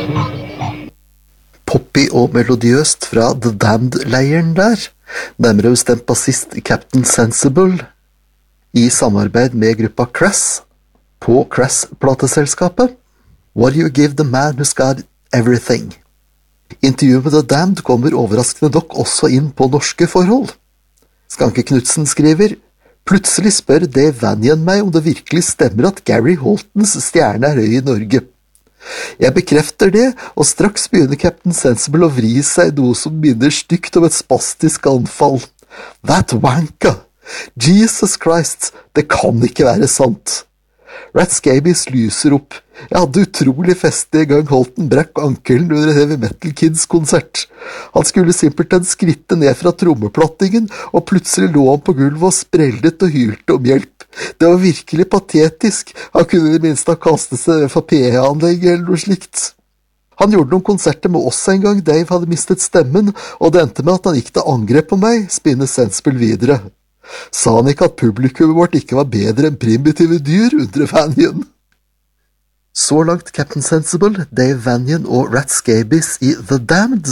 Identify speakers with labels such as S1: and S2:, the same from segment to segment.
S1: Poppy og melodiøst fra The Damned-leiren der, nærmere bestemt bassist Captain Sensible, i samarbeid med gruppa Crass, på Crass-plateselskapet. What do you give the man who's got everything? Intervjuet med The Damned kommer overraskende nok også inn på norske forhold. Skanke Knudsen skriver, plutselig spør Dave Vanian meg om det virkelig stemmer at Gary Holtons stjerne er høy i Norge. Jeg bekrefter det, og straks begynner Captain Sensible å vri seg noe som minner stygt om et spastisk anfall. That wanka! Jesus Christ, det kan ikke være sant! Rat Scabies lyser opp. Jeg hadde utrolig fest en gang Holton brakk ankelen under en Heavy Metal Kids-konsert. Han skulle simpelthen skritte ned fra trommeplattingen, og plutselig lå han på gulvet og sprellet og hylte om hjelp. Det var virkelig patetisk. Han kunne i det minste ha kastet seg fra PA-anlegget eller noe slikt. Han gjorde noen konserter med oss en gang Dave hadde mistet stemmen, og det endte med at han gikk til angrep på meg, spinner Sensible videre. Sa han ikke at publikummet vårt ikke var bedre enn primitive dyr, undrer Vanian. Så langt Captain Sensible, Dave Vanian og Rat Scabies i The Damned.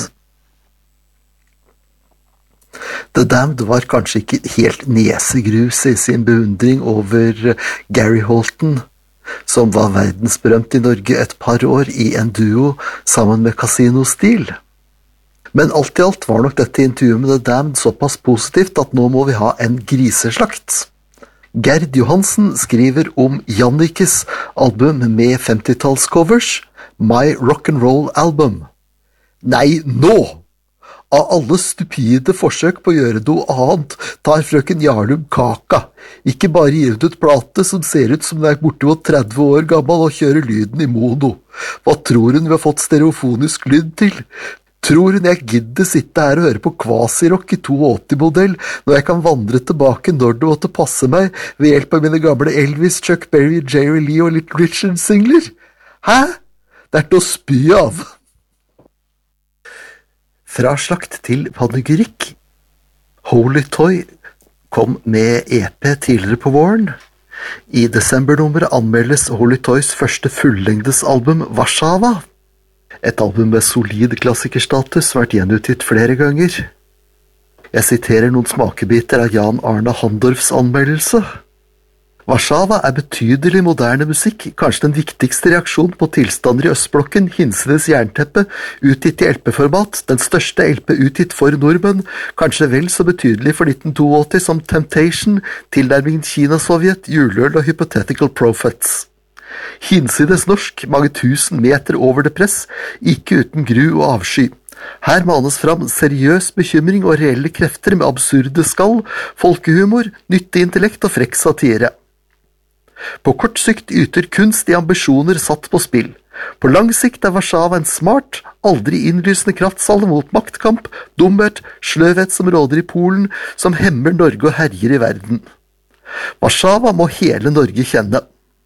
S1: The Damned var kanskje ikke helt nesegrus i sin beundring over Gary Holton, som var verdensberømt i Norge et par år i en duo sammen med Casino Steel. Men alt i alt var nok dette intervjuet med The Damned såpass positivt at nå må vi ha en griseslakt. Gerd Johansen skriver om Jannikes album med 50-tallscovers, My Rock'n'Roll Album. Nei, nå! Av alle stupide forsøk på å gjøre noe annet, tar frøken Jarlum kaka. Ikke bare gir ut plate som ser ut som den er bortimot 30 år gammel og kjører lyden i mono. Hva tror hun vi har fått stereofonisk lyd til? Tror hun jeg gidder sitte her og høre på kvasirock i 82-modell når jeg kan vandre tilbake når det måtte passe meg ved hjelp av mine gamle Elvis, Chuck Berry, Jerry Lee og Little Richard-singler? Hæ? Det er til å spy av. Fra slakt til panegyrikk. Holy Toy kom med EP tidligere på våren. I desembernummeret anmeldes Holy Toys første fullengdesalbum Warszawa. Et album med solid klassikerstatus vært gjenutgitt flere ganger. Jeg siterer noen smakebiter av Jan Arne Handorfs anmeldelse. Warszawa er betydelig moderne musikk, kanskje den viktigste reaksjon på tilstander i Østblokken, hinsides jernteppe, utgitt i LP-format, den største LP utgitt for nordmenn, kanskje vel så betydelig for 1982 som Temptation, tilnærmingen Kina-Sovjet, juleøl og Hypothetical Prophets. Hinsides norsk, mange tusen meter over det press, ikke uten gru og avsky. Her manes fram seriøs bekymring og reelle krefter med absurde skall, folkehumor, nyttig intellekt og frekk satire. På kort sikt yter kunst i ambisjoner satt på spill. På lang sikt er Warszawa en smart, aldri innlysende kraftsalve mot maktkamp, dumhet, sløvhet som råder i Polen, som hemmer Norge og herjer i verden. Warszawa må hele Norge kjenne.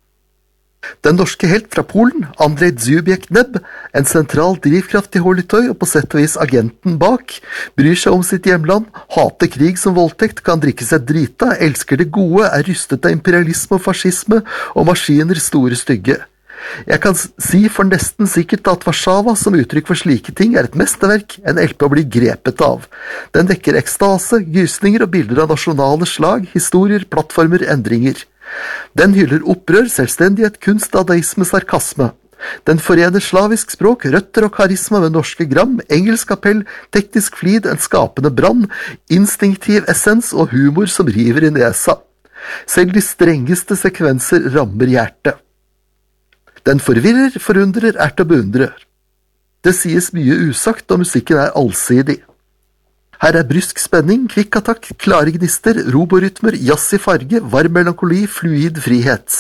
S1: Den norske helt fra Polen, Andrej Dzubiek-Neb, en sentral drivkraft i Holy Toy og på sett og vis agenten bak, bryr seg om sitt hjemland, hater krig som voldtekt, kan drikke seg drita, elsker det gode, er rystet av imperialisme og fascisme og maskiner store stygge. Jeg kan si for nesten sikkert at Warszawa som uttrykk for slike ting er et mesterverk, en LP å bli grepet av. Den vekker ekstase, gysninger og bilder av nasjonale slag, historier, plattformer, endringer. Den hyller opprør, selvstendighet, kunst, dadaisme, sarkasme. Den forener slavisk språk, røtter og karisma med norske gram, engelsk appell, teknisk flid, en skapende brann, instinktiv essens og humor som river i nesa. Selv de strengeste sekvenser rammer hjertet. Den forvirrer, forundrer, er til å beundre. Det sies mye usagt, og musikken er allsidig. Her er brysk spenning, kvikk attakk, klare gnister, roborytmer, jazz i farge, varm melankoli, fluid frihet.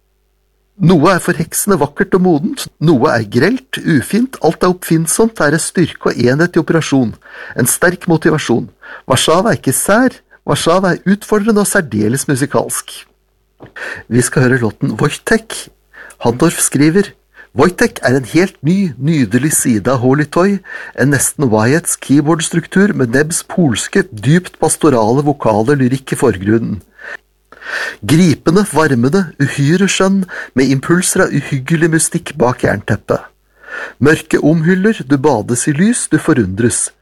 S1: Noe er forheksende vakkert og modent, noe er grelt, ufint, alt er oppfinnsomt, er en styrke og enhet i operasjon, en sterk motivasjon. Warszawa er ikke sær, Warszawa er utfordrende og særdeles musikalsk. Vi skal høre låten Wojtek. Handorf skriver, Wojtek er en helt ny, nydelig side av Holy Toy, en nesten Wyeths keyboardstruktur med Nebs polske, dypt pastorale vokale lyrikk i forgrunnen. Gripende, varmende, uhyre skjønn, med impulser av uhyggelig mystikk bak jernteppet. Mørket omhyller, du bades i lys, du forundres.